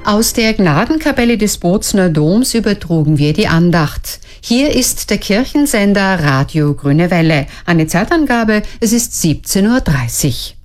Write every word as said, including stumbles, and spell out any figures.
Aus der Gnadenkapelle des Bozner Doms übertrugen wir die Andacht. Hier ist der Kirchensender Radio Grüne Welle. Eine Zeitangabe, es ist siebzehn Uhr dreißig.